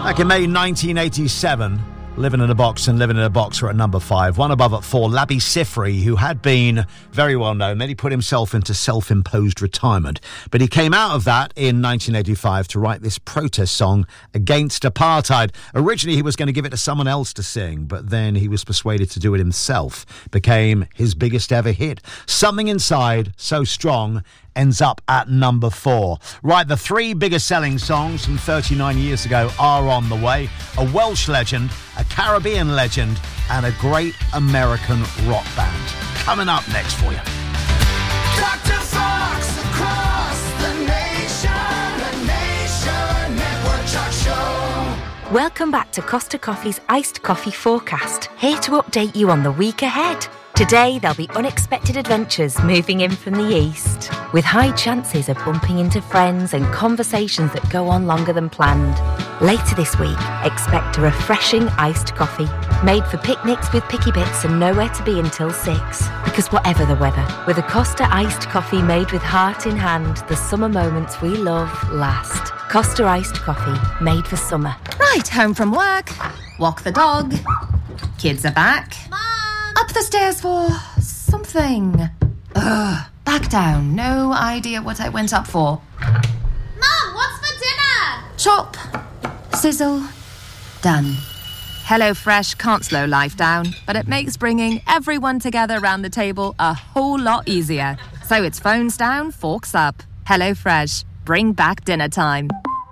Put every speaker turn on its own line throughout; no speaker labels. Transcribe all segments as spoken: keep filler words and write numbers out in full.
Back in May nineteen eighty-seven, Living in a Box and Living in a Box were at number five. One above at four, Labi Siffre, who had been very well known. Then he put himself into self-imposed retirement. But he came out of that in nineteen eighty-five to write this protest song against apartheid. Originally, he was going to give it to someone else to sing, but then he was persuaded to do it himself. Became his biggest ever hit. Something Inside, So Strong, ends up at number four. Right, the three biggest selling songs from thirty-nine years ago are on the way. A Welsh legend, a Caribbean legend, and a great American rock band. Coming up next for you.
Doctor Fox across the nation, the Nation Network Talk Show.
Welcome back to Costa Coffee's Iced Coffee Forecast. Here to update you on the week ahead. Today, there'll be unexpected adventures moving in from the east, with high chances of bumping into friends and conversations that go on longer than planned. Later this week, expect a refreshing iced coffee, made for picnics with picky bits and nowhere to be until six. Because whatever the weather, with a Costa iced coffee made with heart in hand, the summer moments we love last. Costa iced coffee, made for summer.
Right, home from work, walk the dog, kids are back.
Mom!
Up the stairs for something. Ugh, back down. No idea what I went up for.
Mom, what's for dinner?
Chop, sizzle, done. HelloFresh can't slow life down, but it makes bringing everyone together around the table a whole lot easier. So it's phones down, forks up. HelloFresh, bring back dinner time.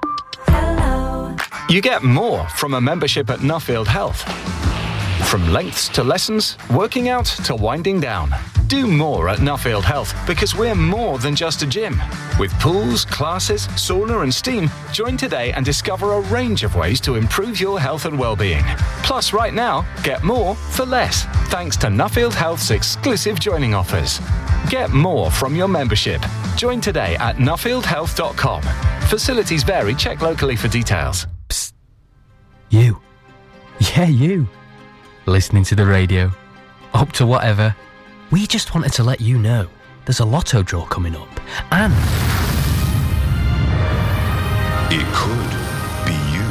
Hello.
You get more from a membership at Nuffield Health. From lengths to lessons, working out to winding down. Do more at Nuffield Health because we're more than just a gym. With pools, classes, sauna and steam, join today and discover a range of ways to improve your health and well-being. Plus, right now, get more for less, thanks to Nuffield Health's exclusive joining offers. Get more from your membership. Join today at nuffield health dot com. Facilities vary. Check locally for details.
Psst. You. Yeah, you. Listening to the radio, up to whatever. We just wanted to let you know there's a lotto draw coming up, and
it could be you.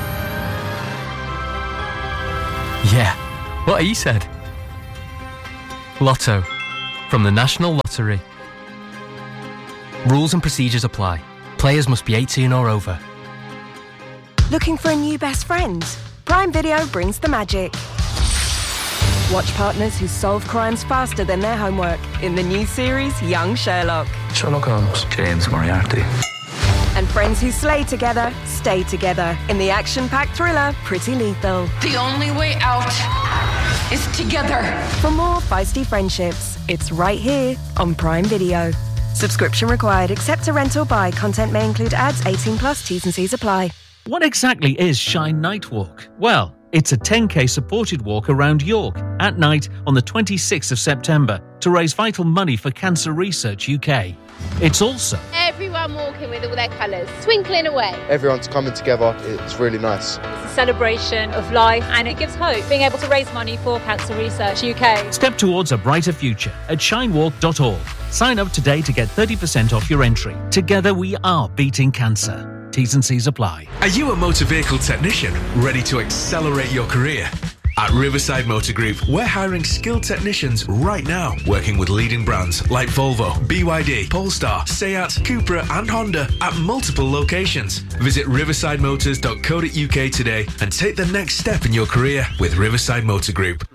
Yeah, what he said. Lotto from the National Lottery. Rules and procedures apply. Players must be eighteen or over.
Looking for a new best friend? Prime Video brings the magic. Watch partners who solve crimes faster than their homework in the new series Young Sherlock.
Sherlock Holmes, James Moriarty.
And friends who slay together, stay together in the action-packed thriller Pretty Lethal.
The only way out is together.
For more feisty friendships, it's right here on Prime Video. Subscription required except to rent or buy. Content may include ads. eighteen plus. T's and C's apply.
What exactly is Shine Night Walk? Well, it's a ten K supported walk around York at night on the twenty-sixth of September to raise vital money for Cancer Research U K. It's also
everyone walking with all their colours, twinkling away.
Everyone's coming together. It's really nice.
It's a celebration of life and it gives hope, being able to raise money for Cancer Research U K.
Step towards a brighter future at shine walk dot org. Sign up today to get thirty percent off your entry. Together we are beating cancer. T's and C's apply.
Are you a motor vehicle technician ready to accelerate your career? At Riverside Motor Group, we're hiring skilled technicians right now, working with leading brands like Volvo, B Y D, Polestar, Seat, Cupra and Honda at multiple locations. Visit riverside motors dot co dot U K today and take the next step in your career with Riverside Motor Group.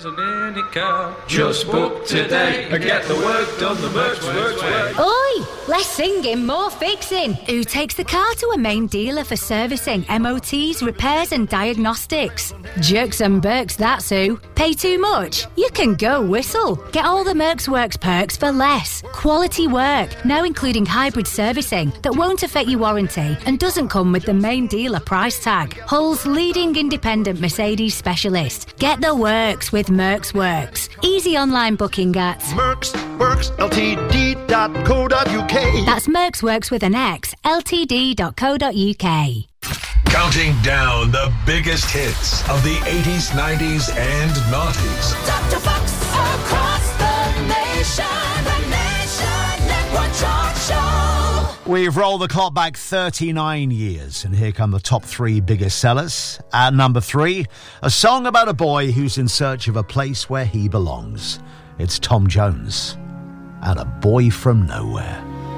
Just book today and get the work done the Mercs Works way.
Oi! Less singing, more fixing. Who takes the car to a main dealer for servicing, M O Ts, repairs and diagnostics? Jerks and Berks, that's who. Pay too much? You can go whistle. Get all the Mercs Works perks for less. Quality work, now including hybrid servicing that won't affect your warranty and doesn't come with the main dealer price tag. Hull's leading independent Mercedes specialist. Get the works with Mercs Works. Easy online booking at
Mercs Works L T D dot co dot U K.
That's Mercs Works with an X, L T D dot co dot U K.
Counting down the biggest hits of the eighties, nineties, and noughties.
Doctor Fox across the nation, the Nation Network Talk Show.
We've rolled the clock back thirty-nine years, and here come the top three biggest sellers. At number three, a song about a boy who's in search of a place where he belongs. It's Tom Jones and A Boy From Nowhere.